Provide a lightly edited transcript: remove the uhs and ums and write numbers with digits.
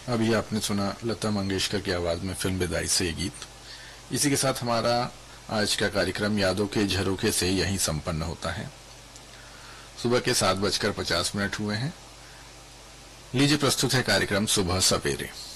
अभी आपने सुना लता मंगेशकर की आवाज में फिल्म विदाई से ये गीत। इसी के साथ हमारा आज का कार्यक्रम यादों के झरोखे से यहीं संपन्न होता है। सुबह के 7:50 हुए हैं। लीजिए प्रस्तुत है कार्यक्रम सुबह सवेरे।